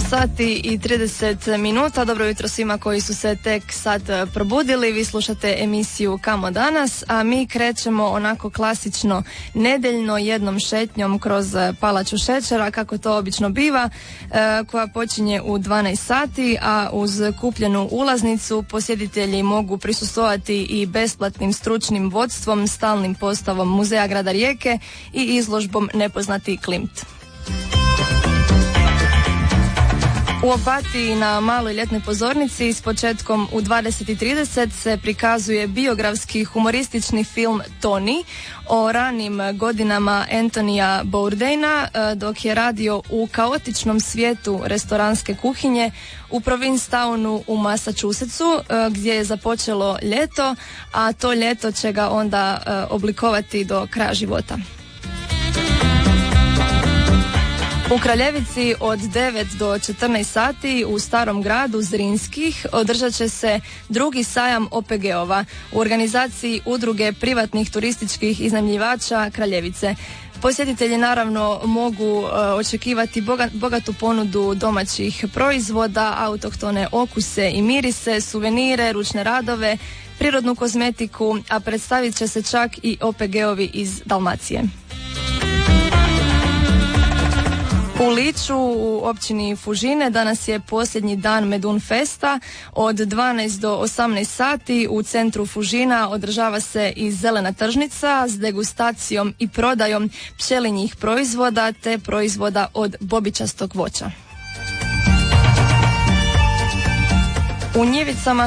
sati i 30 minuta. Dobro jutro svima koji su se tek sad probudili. Vi slušate emisiju Kamo danas, a mi krećemo onako klasično nedeljno jednom šetnjom kroz Palaču šećera, kako to obično biva, koja počinje u 12 sati, a uz kupljenu ulaznicu posjetitelji mogu prisustvovati i besplatnim stručnim vodstvom, stalnim postavom Muzeja grada Rijeke i izložbom Nepoznati Klimt. U Opatiji na maloj ljetnoj pozornici s početkom u 20:30 se prikazuje biografski humoristični film Tony o ranim godinama Anthonyja Bourdaina dok je radio u kaotičnom svijetu restoranske kuhinje u Provincetownu u Massachusettsu gdje je započelo ljeto, a to ljeto će ga onda oblikovati do kraja života. U Kraljevici od 9 do 14 sati u Starom gradu Zrinskih održat će se drugi sajam OPG-ova u organizaciji Udruge privatnih turističkih iznajmljivača Kraljevice. Posjetitelji naravno mogu očekivati bogatu ponudu domaćih proizvoda, autohtone okuse i mirise, suvenire, ručne radove, prirodnu kozmetiku, a predstavit će se čak i OPG-ovi iz Dalmacije. U Liču, u općini Fužine, danas je posljednji dan Medun Festa. Od 12 do 18 sati u centru Fužina održava se i zelena tržnica s degustacijom i prodajom pčelinjih proizvoda te proizvoda od bobičastog voća. U Njivicama